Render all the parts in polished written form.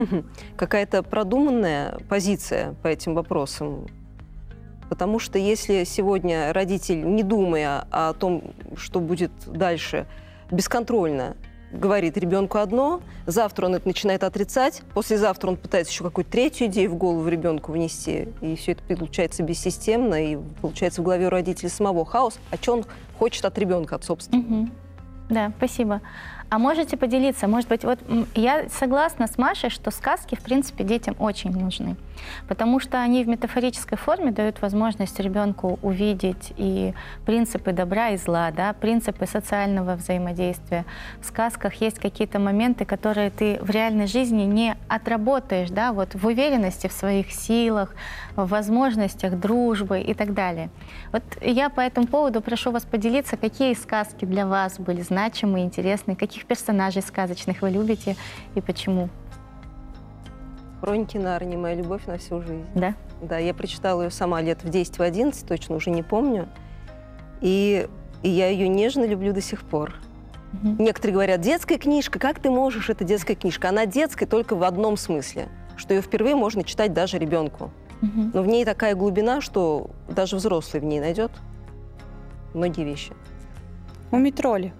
Какая-то продуманная позиция по этим вопросам. Потому что если сегодня родитель, не думая о том, что будет дальше, бесконтрольно говорит ребенку одно, завтра он это начинает отрицать, послезавтра он пытается еще какую-то третью идею в голову ребенку внести, и все это получается бессистемно, и получается в голове у родителя самого хаос, а что он хочет от ребенка, от собственного. Да, спасибо. А можете поделиться, может быть, вот я согласна с Машей, что сказки, в принципе, детям очень нужны, потому что они в метафорической форме дают возможность ребенку увидеть и принципы добра и зла, да, принципы социального взаимодействия. В сказках есть какие-то моменты, которые ты в реальной жизни не отработаешь, да, вот в уверенности в своих силах, в возможностях дружбы и так далее. Вот я по этому поводу прошу вас поделиться, какие сказки для вас были значимы, интересны, каких персонажей сказочных вы любите и почему? «Хроники Нарнии. Моя любовь на всю жизнь». Да? Да, я прочитала ее сама лет в 10-11, точно уже не помню. И я ее нежно люблю до сих пор. Некоторые говорят, детская книжка, как ты можешь, это детская книжка? Она детская только в одном смысле, что ее впервые можно читать даже ребенку. Но в ней такая глубина, что даже взрослый в ней найдет многие вещи. Мумий-тролли.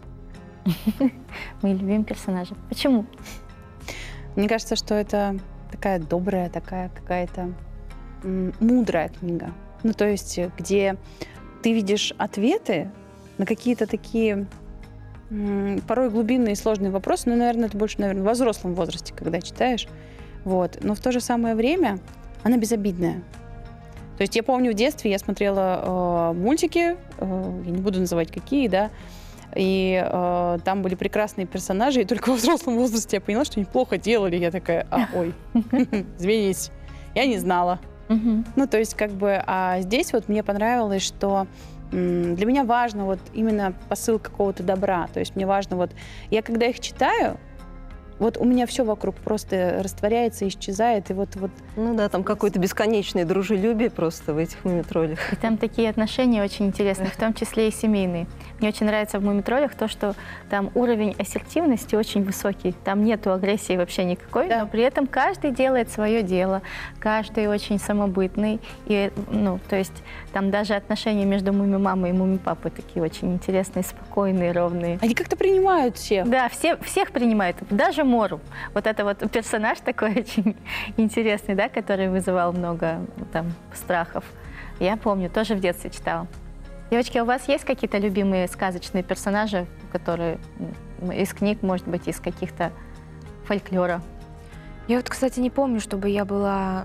Мои любимые персонажи. Почему? Мне кажется, что это такая добрая, такая какая-то мудрая книга. Ну, то есть, где ты видишь ответы на какие-то такие порой глубинные и сложные вопросы. Ну, наверное, это больше, наверное, во взрослом возрасте, когда читаешь. Вот. Но в то же самое время она безобидная. То есть я помню, в детстве я смотрела мультики, я не буду называть какие, да, и там были прекрасные персонажи, и только во взрослом возрасте я поняла, что они плохо делали. Я такая, ой, извините, я не знала. Ну, то есть как бы, а здесь вот мне понравилось, что для меня важно вот именно посыл какого-то добра. То есть мне важно вот, я когда их читаю, вот у меня все вокруг просто растворяется, исчезает, и вот... Ну да, там какое-то бесконечное дружелюбие просто в этих мумитролях. И там такие отношения очень интересные, в том числе и семейные. Мне очень нравится в мумитролях то, что там уровень ассертивности очень высокий. Там нету агрессии вообще никакой, да. Но при этом каждый делает свое дело, каждый очень самобытный. И, ну, то есть там даже отношения между муми-мамой и муми-папой такие очень интересные, спокойные, ровные. Они как-то принимают всех. Да, всех принимают, даже Мору. Вот это вот персонаж такой очень интересный, да, который вызывал много там страхов. Я помню, тоже в детстве читала. Девочки, а у вас есть какие-то любимые сказочные персонажи, которые из книг, может быть, из каких-то фольклора? Я вот, кстати, не помню, чтобы я была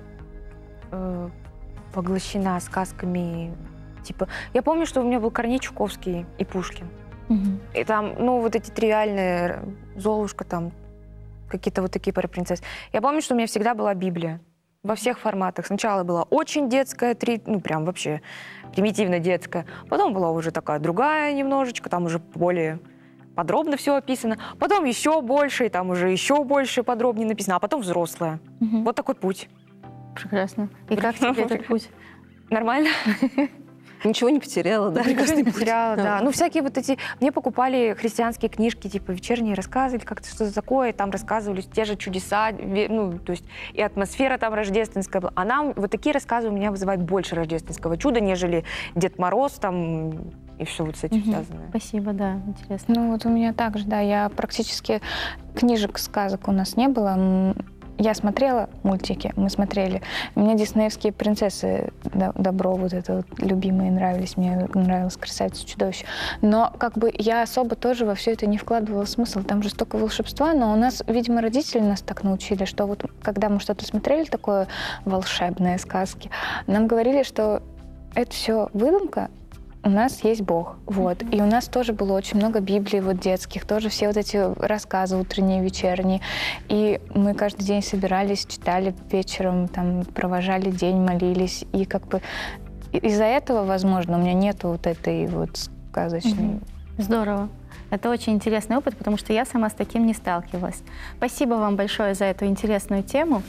поглощена сказками. Типа, я помню, что у меня был Корней Чуковский и Пушкин. И там, ну, вот эти тривиальные, Золушка там, какие-то вот такие про принцесс. Я помню, что у меня всегда была Библия. Во всех форматах. Сначала была очень детская, ну, прям вообще примитивно детская. Потом была уже такая другая немножечко, там уже более подробно все описано. Потом еще больше, и там уже еще больше подробнее написано. А потом взрослая. Вот такой путь. Прекрасно. И как тебе этот путь? Нормально. Ничего не потеряла, да? Прекрасный путь. Потеряла, да. Ну, всякие вот эти... Мне покупали христианские книжки, типа «Вечерние рассказы» или как-то что-то такое. Там рассказывались те же чудеса, ну, то есть и атмосфера там рождественская была. А нам вот такие рассказы у меня вызывают больше рождественского чуда, нежели Дед Мороз там и все вот с этим связанное. Спасибо, да, интересно. Ну, вот у меня также, да, я практически... Книжек, сказок у нас не было. Я смотрела мультики, мы смотрели. Мне диснеевские принцессы добро, вот это вот, любимые нравились. Мне нравилась «Красавица и чудовище». Но как бы я особо тоже во все это не вкладывала смысл. Там же столько волшебства, но у нас, видимо, родители нас так научили, что вот когда мы что-то смотрели такое волшебное, сказки, нам говорили, что это все выдумка, у нас есть Бог, вот. И у нас тоже было очень много Библий вот детских, тоже все вот эти рассказы утренние, вечерние. И мы каждый день собирались, читали вечером, там, провожали день, молились. И как бы из-за этого, возможно, у меня нету вот этой вот сказочной... Здорово. Это очень интересный опыт, потому что я сама с таким не сталкивалась. Спасибо вам большое за эту интересную тему.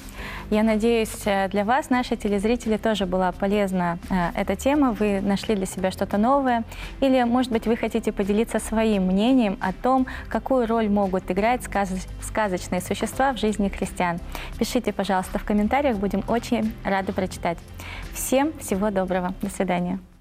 Я надеюсь, для вас, наши телезрители, тоже была полезна эта тема. Вы нашли для себя что-то новое. Или, может быть, вы хотите поделиться своим мнением о том, какую роль могут играть сказочные существа в жизни христиан. Пишите, пожалуйста, в комментариях. Будем очень рады прочитать. Всем всего доброго. До свидания.